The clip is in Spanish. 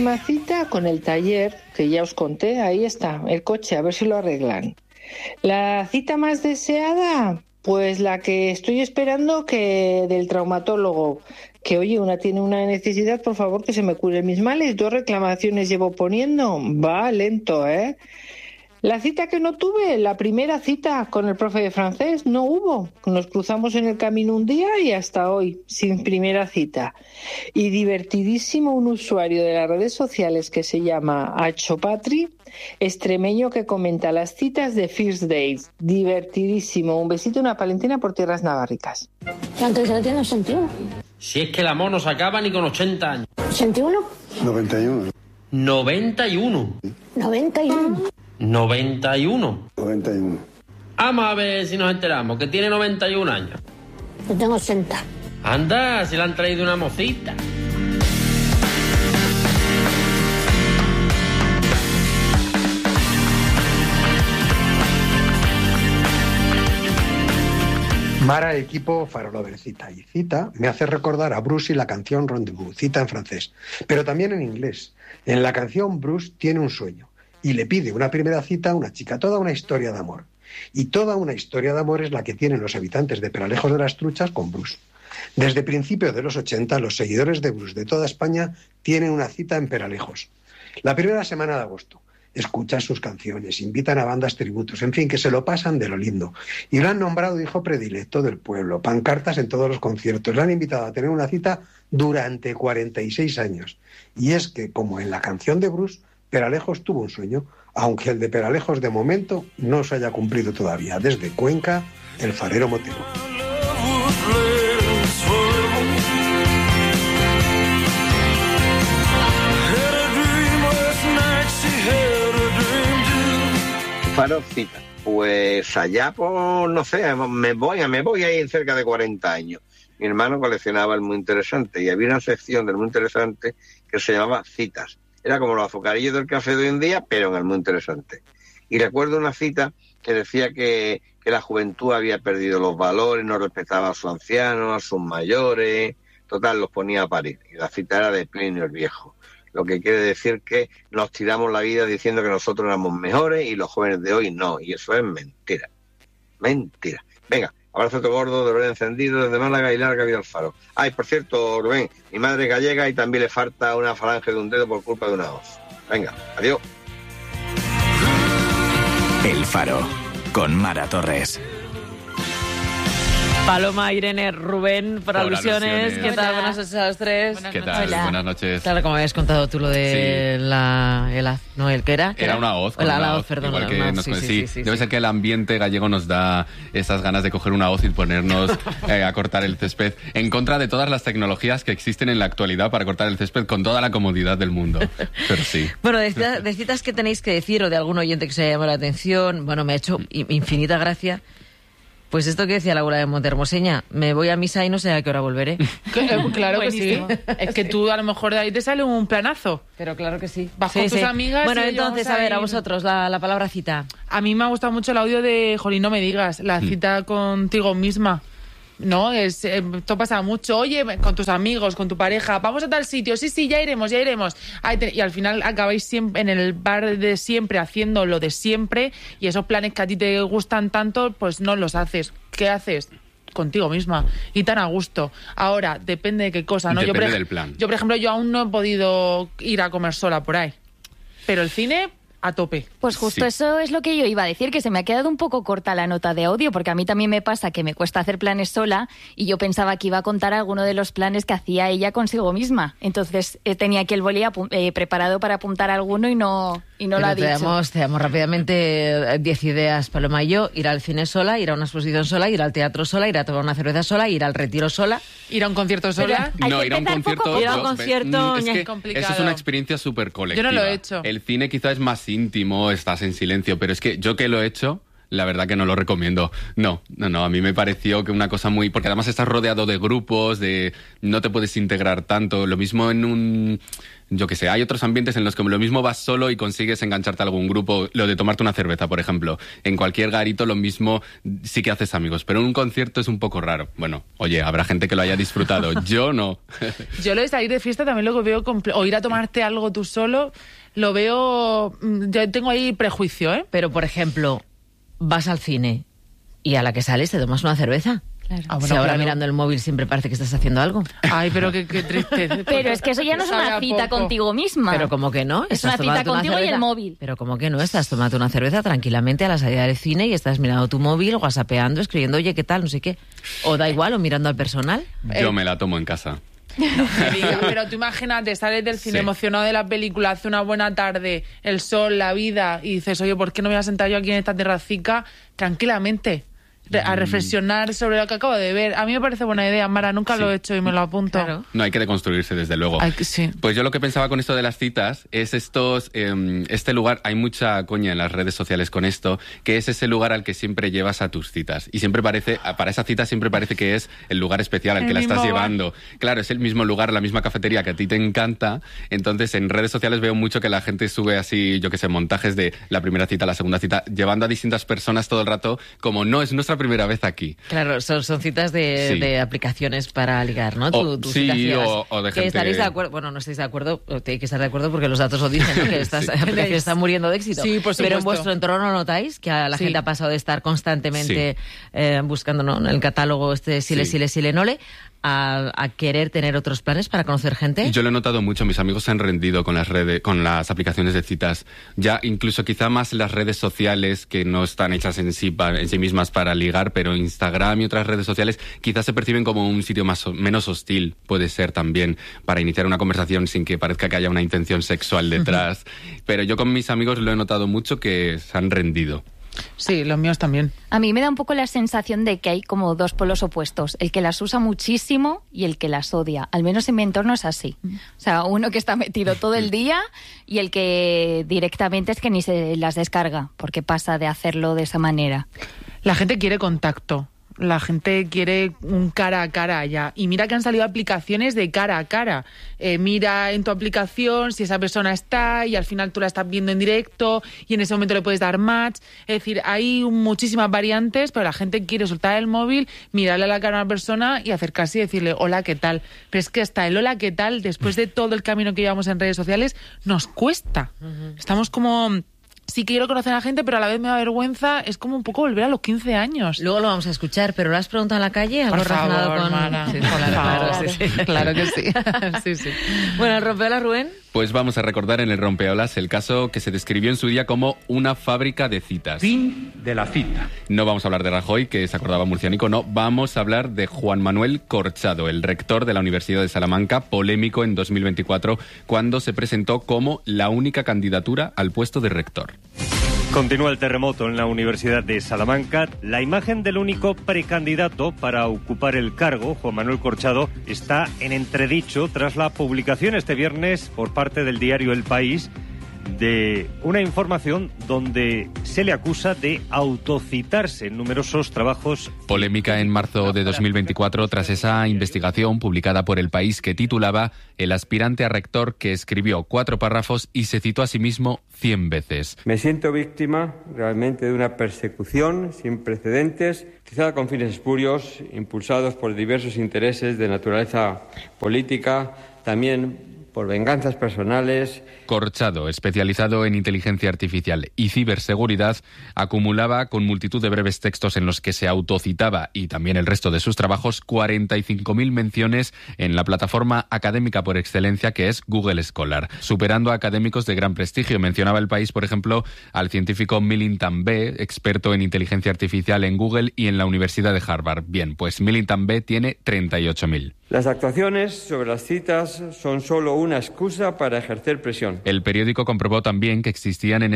próxima cita con el taller, que ya os conté, ahí está, el coche, a ver si lo arreglan. La cita más deseada, pues la que estoy esperando que del traumatólogo, que oye, una tiene una necesidad, por favor, que se me curen mis males. 2 reclamaciones llevo poniendo, va lento, ¿eh? La cita que no tuve, la primera cita con el profe de francés, no hubo. Nos cruzamos en el camino un día y hasta hoy, sin primera cita. Y divertidísimo un usuario de las redes sociales que se llama Achopatri, extremeño, que comenta las citas de First Dates. Divertidísimo. Un besito y una palentina por tierras navarricas. ¿Cuántos ya tienes? 61. Si es que el amor no se acaba ni con 80 años. ¿61? 91. 91. 91. 91. 91. Vamos a ver si nos enteramos, que tiene 91 años. Yo tengo 80. Anda, si le han traído una mocita. Mara, equipo Farolover, cita. Y cita me hace recordar a Bruce y la canción Rendezvous, cita en francés, pero también en inglés. En la canción Bruce tiene un sueño y le pide una primera cita a una chica, toda una historia de amor. Y toda una historia de amor es la que tienen los habitantes de Peralejos de las Truchas con Bruce. Desde principios de los 80, los seguidores de Bruce de toda España tienen una cita en Peralejos. La primera semana de agosto. Escuchan sus canciones, invitan a bandas tributos, en fin, que se lo pasan de lo lindo. Y lo han nombrado hijo predilecto del pueblo, pancartas en todos los conciertos. Le han invitado a tener una cita durante 46 años. Y es que, como en la canción de Bruce, Peralejos tuvo un sueño, aunque el de Peralejos de momento no se haya cumplido todavía. Desde Cuenca, el farero motero. Farocita, pues allá por, no sé, me voy a ir cerca de 40 años. Mi hermano coleccionaba el Muy Interesante y había una sección del Muy Interesante que se llamaba Citas. Era como los azucarillos del café de hoy en día, pero en el Muy Interesante. Y recuerdo una cita que decía que la juventud había perdido los valores, no respetaba a sus ancianos, a sus mayores, total, los ponía a parir. Y la cita era de Plinio el Viejo. Lo que quiere decir que nos tiramos la vida diciendo que nosotros éramos mejores y los jóvenes de hoy no. Y eso es mentira. Mentira. Venga, abrazo gordo, de verdad encendido, desde Málaga y larga vida al faro. Ay, por cierto, Rubén, mi madre es gallega y también le falta una falange de un dedo por culpa de una hoz. Venga, adiós. El Faro, con Mara Torres. Paloma, Irene, Rubén, por Hola, alusiones. ¿Qué tal? Hola. Buenas noches a los tres. ¿Qué tal? Hola. Buenas noches. Claro, como habías contado tú lo de ¿el qué era? Era una hoz. La hoz, perdón. Igual que una nos hoz, sí. Debe ser que el ambiente gallego nos da esas ganas de coger una hoz y ponernos a cortar el césped, en contra de todas las tecnologías que existen en la actualidad para cortar el césped con toda la comodidad del mundo. Pero sí. Bueno, de citas que tenéis que decir o de algún oyente que se haya llamado la atención, bueno, me ha hecho infinita gracia. Pues esto que decía Laura de Montehermoseña, me voy a misa y no sé a qué hora volveré. Claro que sí. Es que tú a lo mejor de ahí te sale un planazo. Pero claro que sí. Vas con tus amigas. Bueno, y entonces, a ver, a vosotros, la palabra cita. A mí me ha gustado mucho el audio de Jolín, no me digas, la cita contigo misma. No, esto pasa mucho. Oye, con tus amigos, con tu pareja, vamos a tal sitio. Sí, ya iremos. Y al final acabáis siempre en el bar de siempre, haciendo lo de siempre, y esos planes que a ti te gustan tanto, pues no los haces. ¿Qué haces? Contigo misma. Y tan a gusto. Ahora, depende de qué cosa, ¿no? Depende del plan. Yo, por ejemplo, aún no he podido ir a comer sola por ahí. Pero el cine, a tope. Pues justo eso es lo que yo iba a decir, que se me ha quedado un poco corta la nota de audio, porque a mí también me pasa que me cuesta hacer planes sola y yo pensaba que iba a contar alguno de los planes que hacía ella consigo misma. Entonces tenía aquí el boli preparado para apuntar alguno y no lo ha dicho. Te damos rápidamente 10 ideas, Paloma y yo. Ir al cine sola, ir a una exposición sola, ir al teatro sola, ir a tomar una cerveza sola, ir al retiro sola. Ir a un concierto sola. No, ir a un concierto. Ir a un concierto. Es que complicado. eso es una experiencia súper colectiva. Yo no lo he hecho. El cine quizá es más íntimo, estás en silencio, pero es que yo que lo he hecho, la verdad que no lo recomiendo. No, a mí me pareció que una cosa muy... Porque además estás rodeado de grupos, no te puedes integrar tanto. Lo mismo en un... Yo qué sé, hay otros ambientes en los que lo mismo vas solo y consigues engancharte a algún grupo. Lo de tomarte una cerveza, por ejemplo. En cualquier garito lo mismo, sí que haces amigos. Pero en un concierto es un poco raro. Bueno, oye, habrá gente que lo haya disfrutado. Yo no. Yo lo de salir de fiesta también lo veo... O ir a tomarte algo tú solo, lo veo... Yo tengo ahí prejuicio, ¿eh? Pero, por ejemplo, vas al cine y a la que sales te tomas una cerveza. Claro. Si ahora mirando el móvil siempre parece que estás haciendo algo. Ay, pero qué triste. Pero es que eso ya no es una cita contigo misma. Pero como que no. Es una cita contigo y el móvil. Pero como que no, estás tomando una cerveza tranquilamente a la salida del cine y estás mirando tu móvil, whatsappeando, escribiendo, oye, ¿qué tal? No sé qué. O da igual, o mirando al personal. Yo me la tomo en casa. No, pero tú imagínate, sales del cine emocionado de la película, hace una buena tarde, el sol, la vida, y dices, oye, ¿por qué no me voy a sentar yo aquí en esta terracica tranquilamente? A reflexionar sobre lo que acabo de ver. A mí me parece buena idea, Mara, nunca lo he hecho y me lo apunto. Claro. No, hay que deconstruirse, desde luego. Sí. Pues yo lo que pensaba con esto de las citas es este lugar, hay mucha coña en las redes sociales con esto, que es ese lugar al que siempre llevas a tus citas. Y siempre parece, para esa cita siempre parece que es el lugar especial al que la estás llevando. Claro, es el mismo lugar, la misma cafetería que a ti te encanta. Entonces, en redes sociales veo mucho que la gente sube así, yo qué sé, montajes de la primera cita, la segunda cita, llevando a distintas personas todo el rato, como no es nuestra primera vez aquí. Claro, son citas de aplicaciones para ligar, ¿no? O de que gente... estaréis de acuerdo, bueno, no estáis de acuerdo, tenéis que estar de acuerdo porque los datos lo dicen, ¿no? Que estas aplicaciones están muriendo de éxito. Sí, por supuesto. Pero en vuestro entorno notáis que a la gente ha pasado de estar constantemente buscando, ¿no?, en el catálogo Sile, Nole, a querer tener otros planes para conocer gente. Yo lo he notado mucho, mis amigos se han rendido con las aplicaciones de citas. Ya incluso quizá más las redes sociales, que no están hechas en sí mismas para ligar, pero Instagram y otras redes sociales quizás se perciben como un sitio menos hostil, puede ser también, para iniciar una conversación sin que parezca que haya una intención sexual detrás. Pero yo con mis amigos lo he notado mucho, que se han rendido. Sí, los míos también. A mí me da un poco la sensación de que hay como dos polos opuestos, el que las usa muchísimo y el que las odia. Al menos en mi entorno es así. O sea, uno que está metido todo el día y el que directamente es que ni se las descarga, porque pasa de hacerlo de esa manera. La gente quiere contacto. La gente quiere un cara a cara ya. Y mira que han salido aplicaciones de cara a cara. Mira en tu aplicación si esa persona está y al final tú la estás viendo en directo y en ese momento le puedes dar match. Es decir, hay muchísimas variantes, pero la gente quiere soltar el móvil, mirarle a la cara a una persona y acercarse y decirle hola, ¿qué tal? Pero es que hasta el hola, ¿qué tal? Después de todo el camino que llevamos en redes sociales, nos cuesta. Estamos como... Sí quiero conocer a la gente, pero a la vez me da vergüenza. Es como un poco volver a los 15 años. Luego lo vamos a escuchar, pero ¿lo has preguntado en la calle? ¿Algo por relacionado favor, con...? Mara. Sí, Claro que sí. Sí. Bueno, ¿el rompeolas, Rubén? Pues vamos a recordar en el rompeolas el caso que se describió en su día como una fábrica de citas. Fin de la cita. No vamos a hablar de Rajoy, que se acordaba murciánico, no. Vamos a hablar de Juan Manuel Corchado, el rector de la Universidad de Salamanca, polémico en 2024, cuando se presentó como la única candidatura al puesto de rector. Continúa el terremoto en la Universidad de Salamanca. La imagen del único precandidato para ocupar el cargo, Juan Manuel Corchado, está en entredicho tras la publicación este viernes por parte del diario El País de una información donde se le acusa de autocitarse en numerosos trabajos. Polémica en marzo de 2024 tras esa investigación publicada por El País que titulaba El aspirante a rector que escribió 4 párrafos y se citó a sí mismo 100 veces. Me siento víctima realmente de una persecución sin precedentes, quizá con fines espurios, impulsados por diversos intereses de naturaleza política, también por venganzas personales. Corchado, especializado en inteligencia artificial y ciberseguridad, acumulaba con multitud de breves textos en los que se autocitaba y también el resto de sus trabajos 45.000 menciones en la plataforma académica por excelencia que es Google Scholar, superando a académicos de gran prestigio. Mencionaba El País, por ejemplo, al científico Milind Tambay, experto en inteligencia artificial en Google y en la Universidad de Harvard. Bien, pues Milind Tambay tiene 38.000. Las actuaciones sobre las citas son solo una excusa para ejercer presión. El periódico comprobó también que existían en